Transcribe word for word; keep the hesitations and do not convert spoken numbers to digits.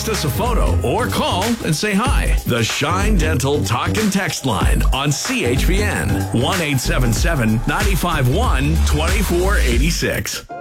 text us a photo or call and say hi. The Shine Dental Talk and Text line on C H P N one eight seven seven, nine five one, two four eight six.